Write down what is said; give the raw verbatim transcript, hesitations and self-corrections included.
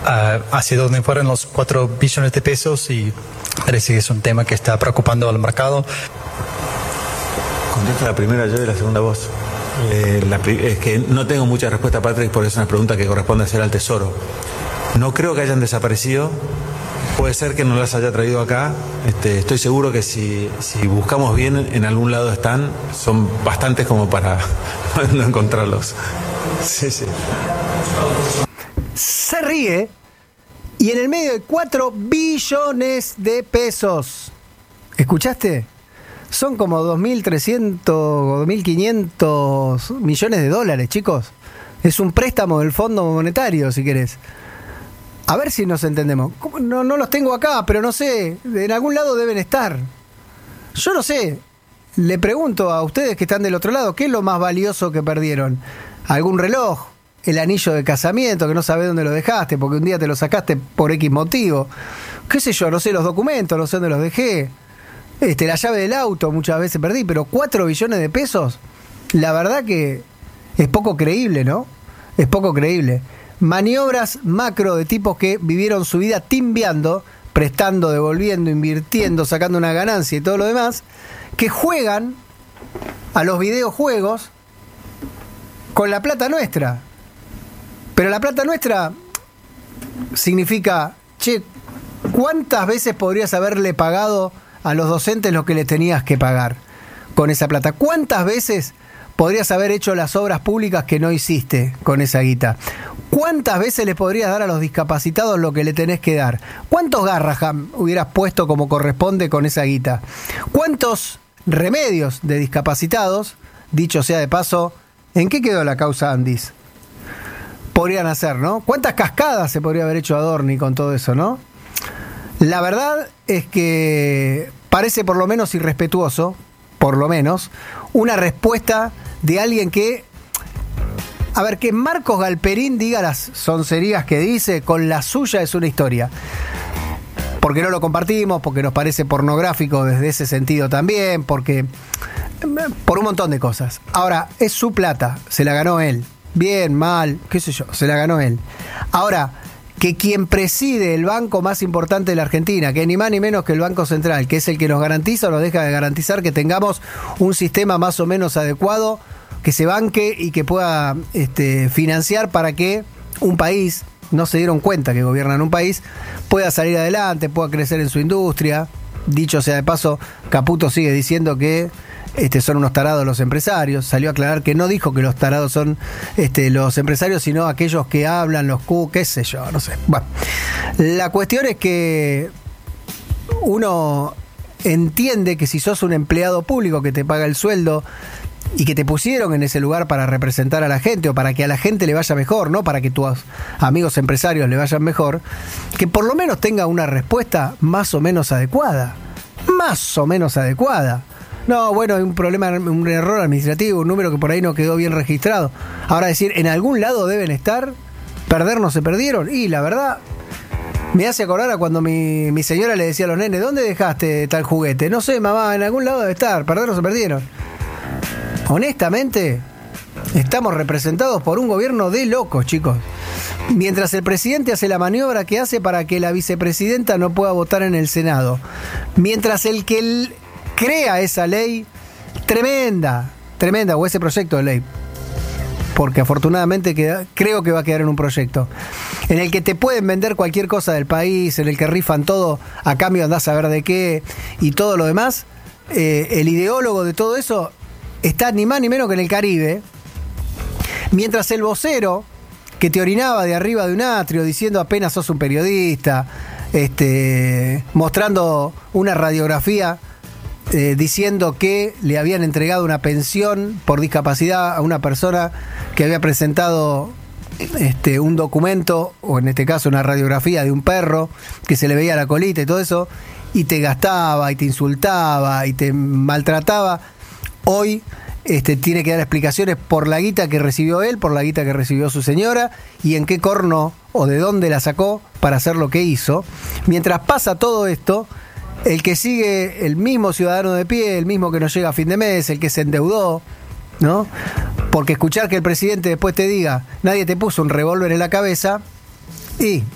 uh, hacia dónde fueron los cuatro billones de pesos, y parece que es un tema que está preocupando al mercado. Contesto la primera yo y la segunda vos. Eh, la, es que no tengo mucha respuesta, Patrick, porque es una pregunta que corresponde hacer al Tesoro. No creo que hayan desaparecido. Puede ser que no las haya traído acá. Este, estoy seguro que si, si buscamos bien, en algún lado están. Son bastantes como para no encontrarlos. Sí, sí. Se ríe y en el medio de cuatro billones de pesos. ¿Escuchaste? Son como dos mil trescientos o dos mil quinientos millones de dólares, chicos. Es un préstamo del Fondo Monetario, si querés. A ver si nos entendemos. No, no los tengo acá, pero no sé. En algún lado deben estar. Yo no sé. Le pregunto a ustedes que están del otro lado, ¿qué es lo más valioso que perdieron? ¿Algún reloj? ¿El anillo de casamiento que no sabés dónde lo dejaste porque un día te lo sacaste por X motivo? ¿Qué sé yo? No sé los documentos, no sé dónde los dejé. Este, la llave del auto muchas veces perdí, pero cuatro billones de pesos, la verdad que es poco creíble, ¿no? Es poco creíble. Maniobras macro de tipos que vivieron su vida timbeando, prestando, devolviendo, invirtiendo, sacando una ganancia y todo lo demás, que juegan a los videojuegos con la plata nuestra. Pero la plata nuestra significa, che, ¿cuántas veces podrías haberle pagado a los docentes lo que le tenías que pagar con esa plata? ¿Cuántas veces podrías haber hecho las obras públicas que no hiciste con esa guita? ¿Cuántas veces les podrías dar a los discapacitados lo que le tenés que dar? ¿Cuántos Garraham hubieras puesto como corresponde con esa guita? ¿Cuántos remedios de discapacitados, dicho sea de paso, en qué quedó la causa Andis? Podrían hacer, ¿no? ¿Cuántas cascadas se podría haber hecho Adorni con todo eso, no? La verdad es que parece por lo menos irrespetuoso, por lo menos, una respuesta de alguien que, a ver, que Marcos Galperín diga las soncerías que dice, con la suya es una historia. Porque no lo compartimos, porque nos parece pornográfico desde ese sentido también, porque por un montón de cosas. Ahora, es su plata, se la ganó él. Bien, mal, qué sé yo, se la ganó él. Ahora, que quien preside el banco más importante de la Argentina, que ni más ni menos que el Banco Central, que es el que nos garantiza o nos deja de garantizar que tengamos un sistema más o menos adecuado, que se banque y que pueda este, financiar para que un país, no se dieron cuenta que gobiernan un país, pueda salir adelante, pueda crecer en su industria. Dicho sea de paso, Caputo sigue diciendo que Este, son unos tarados los empresarios. Salió a aclarar que no dijo que los tarados son este, los empresarios, sino aquellos que hablan, los Q, qué sé yo, no sé. Bueno, la cuestión es que uno entiende que si sos un empleado público que te paga el sueldo y que te pusieron en ese lugar para representar a la gente o para que a la gente le vaya mejor, no para que tus amigos empresarios le vayan mejor, que por lo menos tenga una respuesta más o menos adecuada. Más o menos adecuada. No, bueno, hay un problema, un error administrativo, un número que por ahí no quedó bien registrado. Ahora decir, en algún lado deben estar, perder no se perdieron. Y la verdad, me hace acordar a cuando mi, mi señora le decía a los nenes, ¿dónde dejaste tal juguete? No sé, mamá, en algún lado debe estar, perder no se perdieron. Honestamente, estamos representados por un gobierno de locos, chicos. Mientras el presidente hace la maniobra que hace para que la vicepresidenta no pueda votar en el Senado. Mientras el que... El, crea esa ley tremenda, tremenda, o ese proyecto de ley, porque afortunadamente queda, creo que va a quedar en un proyecto, en el que te pueden vender cualquier cosa del país, en el que rifan todo, a cambio andás a ver de qué, y todo lo demás. Eh, el ideólogo de todo eso está ni más ni menos que en el Caribe, mientras el vocero, que te orinaba de arriba de un atrio, diciendo apenas sos un periodista, este, mostrando una radiografía, Eh, diciendo que le habían entregado una pensión por discapacidad a una persona que había presentado este, un documento, o en este caso una radiografía de un perro que se le veía la colita y todo eso, y te gastaba y te insultaba y te maltrataba. Hoy este, tiene que dar explicaciones por la guita que recibió él, por la guita que recibió su señora, y en qué corno o de dónde la sacó para hacer lo que hizo. Mientras pasa todo esto, el que sigue, el mismo ciudadano de pie, el mismo que no llega a fin de mes, el que se endeudó, ¿no? Porque escuchar que el presidente después te diga, nadie te puso un revólver en la cabeza, y